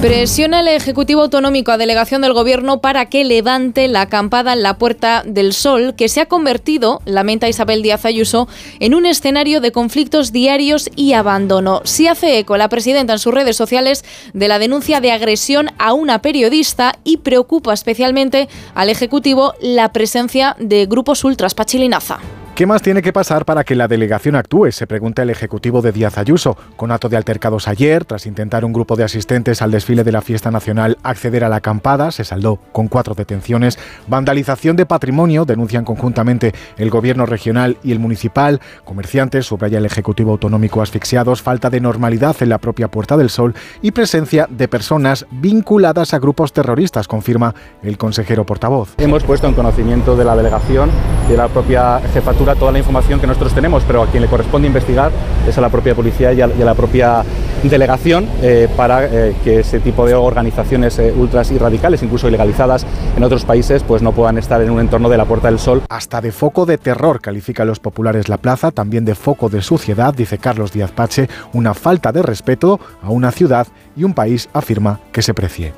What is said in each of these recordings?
Presiona el Ejecutivo Autonómico a delegación del Gobierno para que levante la acampada en la Puerta del Sol, que se ha convertido, lamenta Isabel Díaz Ayuso, en un escenario de conflictos diarios y abandono. Se hace eco la presidenta en sus redes sociales de la denuncia de agresión a una periodista y preocupa especialmente al Ejecutivo la presencia de grupos ultras. Pachi Linaza. ¿Qué más tiene que pasar para que la delegación actúe?, se pregunta el Ejecutivo de Díaz Ayuso. Con acto de altercados ayer, tras intentar un grupo de asistentes al desfile de la fiesta nacional acceder a la acampada, se saldó con 4 detenciones. Vandalización de patrimonio, denuncian conjuntamente el Gobierno regional y el municipal. Comerciantes, subraya el Ejecutivo Autonómico, asfixiados. Falta de normalidad en la propia Puerta del Sol y presencia de personas vinculadas a grupos terroristas, confirma el consejero portavoz. Hemos puesto en conocimiento de la delegación y de la propia jefatura toda la información que nosotros tenemos, pero a quien le corresponde investigar es a la propia policía y a la propia delegación para que ese tipo de organizaciones ultras y radicales, incluso ilegalizadas en otros países, pues no puedan estar en un entorno de la Puerta del Sol. Hasta de foco de terror califican los populares la plaza, también de foco de suciedad, dice Carlos Díaz Pache, una falta de respeto a una ciudad y un país, afirma, que se precie.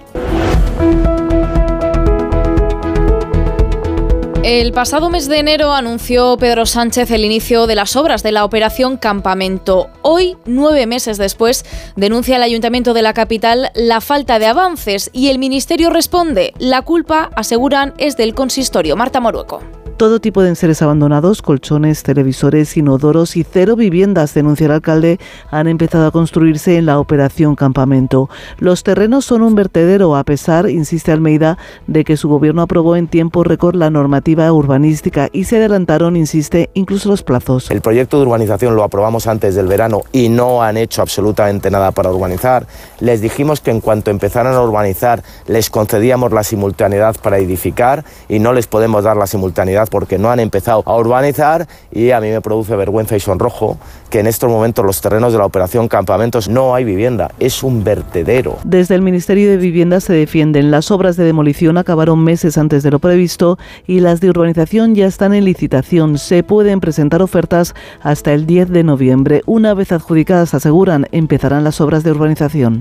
El pasado mes de enero anunció Pedro Sánchez el inicio de las obras de la Operación Campamento. Hoy, 9 meses después, denuncia el Ayuntamiento de la capital la falta de avances y el Ministerio responde. La culpa, aseguran, es del consistorio. Marta Morueco. Todo tipo de enseres abandonados, colchones, televisores, inodoros y 0 viviendas, denuncia el alcalde, han empezado a construirse en la Operación Campamento. Los terrenos son un vertedero, a pesar, insiste Almeida, de que su gobierno aprobó en tiempo récord la normativa urbanística y se adelantaron, insiste, incluso los plazos. El proyecto de urbanización lo aprobamos antes del verano y no han hecho absolutamente nada para urbanizar. Les dijimos que en cuanto empezaran a urbanizar les concedíamos la simultaneidad para edificar y no les podemos dar la simultaneidad porque no han empezado a urbanizar y a mí me produce vergüenza y sonrojo que en estos momentos los terrenos de la Operación Campamentos no hay vivienda, es un vertedero. Desde el Ministerio de Vivienda se defienden. Las obras de demolición acabaron meses antes de lo previsto y las de urbanización ya están en licitación. Se pueden presentar ofertas hasta el 10 de noviembre. Una vez adjudicadas, aseguran, empezarán las obras de urbanización.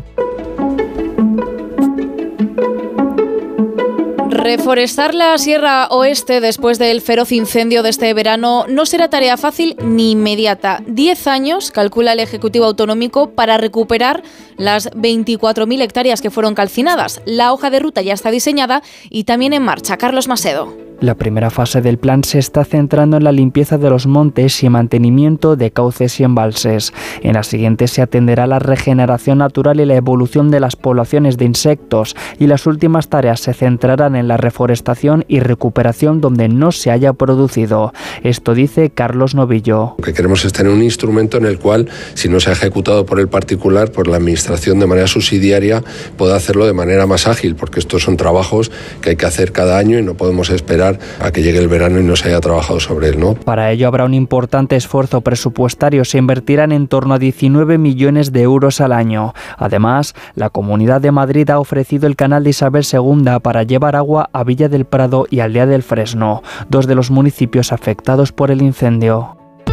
Reforestar la Sierra Oeste después del feroz incendio de este verano no será tarea fácil ni inmediata. 10 años, calcula el Ejecutivo Autonómico, para recuperar las 24.000 hectáreas que fueron calcinadas. La hoja de ruta ya está diseñada y también en marcha. Carlos Macedo. La primera fase del plan se está centrando en la limpieza de los montes y mantenimiento de cauces y embalses. En la siguiente se atenderá a la regeneración natural y la evolución de las poblaciones de insectos, y las últimas tareas se centrarán en la reforestación y recuperación donde no se haya producido. Esto dice Carlos Novillo. Lo que queremos es tener un instrumento en el cual, si no se ha ejecutado por el particular, pues la administración de manera subsidiaria pueda hacerlo de manera más ágil, porque estos son trabajos que hay que hacer cada año y no podemos esperar a que llegue el verano y no se haya trabajado sobre él, ¿no? Para ello habrá un importante esfuerzo presupuestario. Se invertirán en torno a 19 millones de euros al año. Además, la Comunidad de Madrid ha ofrecido el canal de Isabel II para llevar agua a Villa del Prado y Aldea del Fresno, 2 de los municipios afectados por el incendio.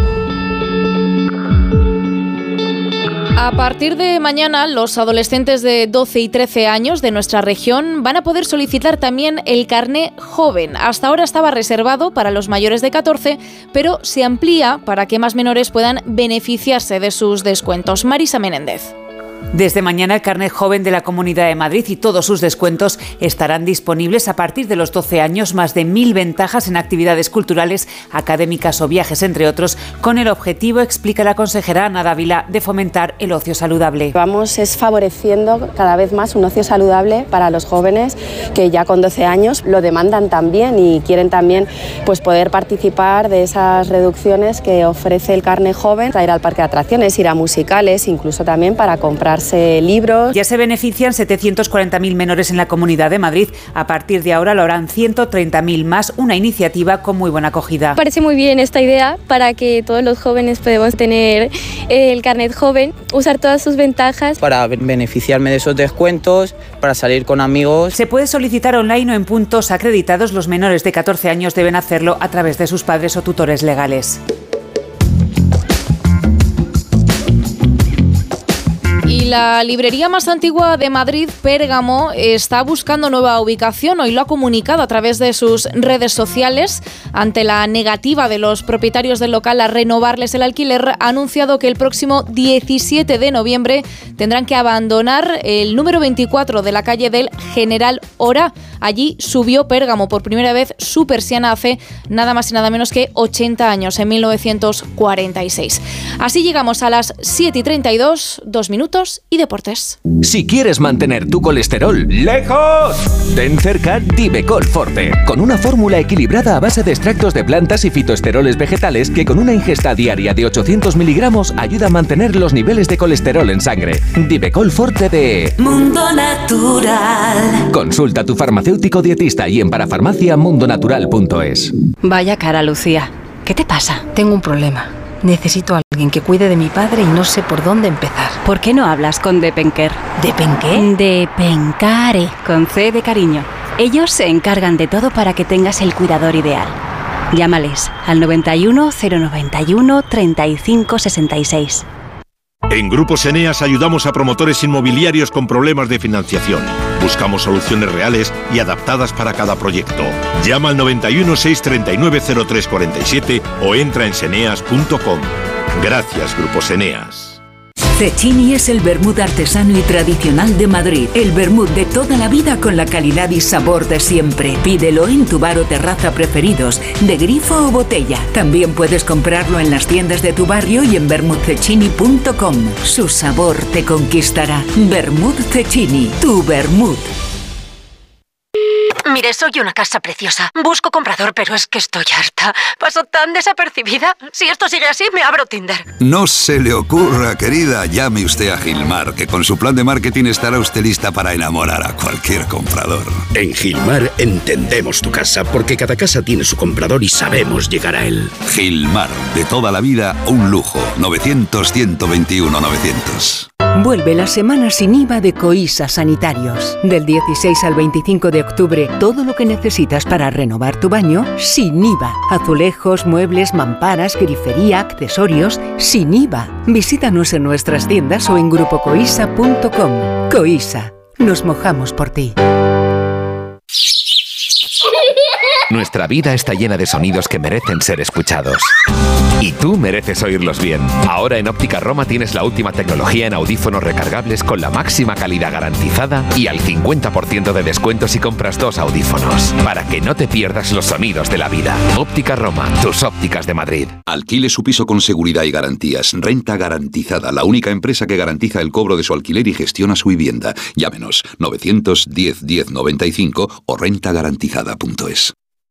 A partir de mañana, los adolescentes de 12 y 13 años de nuestra región van a poder solicitar también el carné joven. Hasta ahora estaba reservado para los mayores de 14, pero se amplía para que más menores puedan beneficiarse de sus descuentos. Marisa Menéndez. Desde mañana el carnet joven de la Comunidad de Madrid y todos sus descuentos estarán disponibles a partir de los 12 años, más de 1.000 ventajas en actividades culturales, académicas o viajes, entre otros, con el objetivo, explica la consejera Ana Dávila, de fomentar el ocio saludable. Vamos favoreciendo cada vez más un ocio saludable para los jóvenes que ya con 12 años lo demandan también y quieren también pues poder participar de esas reducciones que ofrece el carnet joven, ir al parque de atracciones, ir a musicales, incluso también para comprarse libros. Ya se benefician 740.000 menores en la Comunidad de Madrid. A partir de ahora lo harán 130.000 más, una iniciativa con muy buena acogida. Me parece muy bien esta idea para que todos los jóvenes podamos tener el carnet joven, usar todas sus ventajas. Para beneficiarme de esos descuentos, para salir con amigos. Se puede solicitar online o en puntos acreditados. Los menores de 14 años deben hacerlo a través de sus padres o tutores legales. Y Y la librería más antigua de Madrid, Pérgamo, está buscando nueva ubicación. Hoy lo ha comunicado a través de sus redes sociales. Ante la negativa de los propietarios del local a renovarles el alquiler, ha anunciado que el próximo 17 de noviembre tendrán que abandonar el número 24 de la calle del General Orá. Allí subió Pérgamo por primera vez su persiana hace nada más y nada menos que 80 años, en 1946. Así llegamos a las 7:32, 2 minutos y deportes. Si quieres mantener tu colesterol lejos, ten cerca Divecol Forte, con una fórmula equilibrada a base de extractos de plantas y fitoesteroles vegetales que con una ingesta diaria de 800 miligramos ayuda a mantener los niveles de colesterol en sangre. Divecol Forte de Mundo Natural. Consulta a tu farmacéutico dietista y en parafarmaciamundonatural.es. Vaya cara, Lucía. ¿Qué te pasa? Tengo un problema. Necesito a alguien que cuide de mi padre y no sé por dónde empezar. ¿Por qué no hablas con Depenker? ¿Depenqué? Depencare, con C de cariño. Ellos se encargan de todo para que tengas el cuidador ideal. Llámales al 91 091 35 66. En Grupos Eneas ayudamos a promotores inmobiliarios con problemas de financiación. Buscamos soluciones reales y adaptadas para cada proyecto. Llama al 91 639 0347 o entra en seneas.com. Gracias, Grupos Eneas. Cecchini es el vermut artesano y tradicional de Madrid. El vermut de toda la vida con la calidad y sabor de siempre. Pídelo en tu bar o terraza preferidos, de grifo o botella. También puedes comprarlo en las tiendas de tu barrio y en vermutcecchini.com. Su sabor te conquistará. Vermut Cecchini, tu vermut. Mire, soy una casa preciosa. Busco comprador, pero es que estoy harta. Paso tan desapercibida. Si esto sigue así, me abro Tinder. No se le ocurra, querida. Llame usted a Gilmar, que con su plan de marketing estará usted lista para enamorar a cualquier comprador. En Gilmar entendemos tu casa, porque cada casa tiene su comprador y sabemos llegar a él. Gilmar, de toda la vida, un lujo. 900-121-900. Vuelve la semana sin IVA de Coisa Sanitarios. Del 16 al 25 de octubre, todo lo que necesitas para renovar tu baño, sin IVA. Azulejos, muebles, mamparas, grifería, accesorios, sin IVA. Visítanos en nuestras tiendas o en grupocoisa.com. Coisa, nos mojamos por ti. Nuestra vida está llena de sonidos que merecen ser escuchados. Y tú mereces oírlos bien. Ahora en Óptica Roma tienes la última tecnología en audífonos recargables con la máxima calidad garantizada y al 50% de descuento si compras 2 audífonos. Para que no te pierdas los sonidos de la vida. Óptica Roma, tus ópticas de Madrid. Alquile su piso con seguridad y garantías. Renta Garantizada, la única empresa que garantiza el cobro de su alquiler y gestiona su vivienda. Llámenos 910 10 95 o rentagarantizada.es.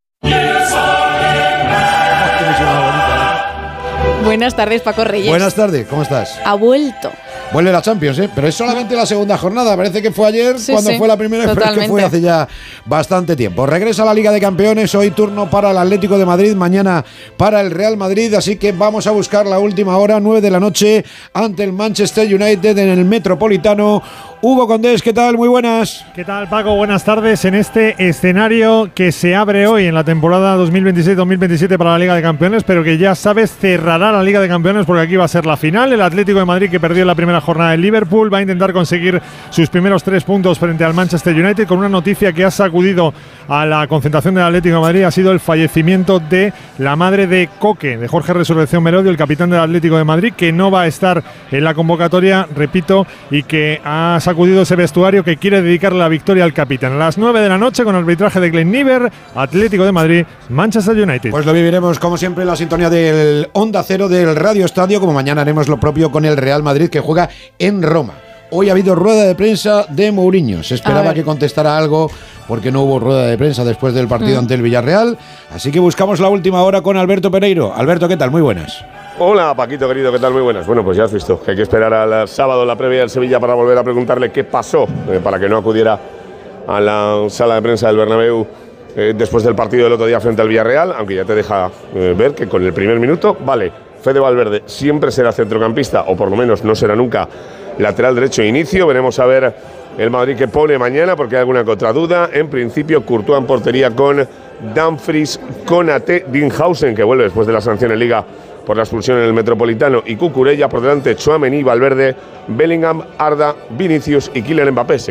Buenas tardes, Paco Reyes. Buenas tardes, ¿cómo estás? Ha vuelto. Vuelve la Champions, pero es solamente la segunda jornada. Parece que fue ayer cuando fue la primera, pero es que fue hace ya bastante tiempo. Regresa la Liga de Campeones, hoy turno para el Atlético de Madrid, mañana para el Real Madrid, así que vamos a buscar la última hora, 9 de la noche, ante el Manchester United en el Metropolitano. Hugo Condés, ¿qué tal? Muy buenas. ¿Qué tal, Paco? Buenas tardes. En este escenario que se abre hoy en la temporada 2026-2027 para la Liga de Campeones, pero que ya sabes, cerrará la Liga de Campeones porque aquí va a ser la final. El Atlético de Madrid, que perdió en la primera jornada en Liverpool, va a intentar conseguir sus primeros 3 puntos frente al Manchester United, con una noticia que ha sacudido a la concentración del Atlético de Madrid. Ha sido el fallecimiento de la madre de Coque, de Jorge Resurrección Merodio, el capitán del Atlético de Madrid, que no va a estar en la convocatoria, repito, y que ha sacudido ese vestuario, que quiere dedicarle la victoria al capitán. A las 9 de la noche, con arbitraje de Glenn Niver, Atlético de Madrid, Manchester United. Pues lo viviremos como siempre en la sintonía del Onda Cero del Radio Estadio, como mañana haremos lo propio con el Real Madrid, que juega en Roma. Hoy ha habido rueda de prensa de Mourinho. Se esperaba que contestara algo porque no hubo rueda de prensa después del partido ante el Villarreal. Así que buscamos la última hora con Alberto Pereiro. Alberto, ¿qué tal? Muy buenas. Hola, Paquito, querido, ¿qué tal? Muy buenas. Bueno, pues ya has visto que hay que esperar al sábado la previa del Sevilla para volver a preguntarle qué pasó para que no acudiera a la sala de prensa del Bernabéu después del partido del otro día frente al Villarreal, aunque ya te deja ver que con el primer minuto, vale, Fede Valverde siempre será centrocampista, o por lo menos no será nunca lateral derecho de inicio. Veremos a ver el Madrid que pone mañana, porque hay alguna que otra duda. En principio, Courtois en portería con Dumfries, Konaté, Dinghausen, que vuelve después de la sanción en Liga por la expulsión en el Metropolitano y Cucurella, por delante Tchouaméni, Valverde, Bellingham, Arda, Vinicius y Kylian Mbappé.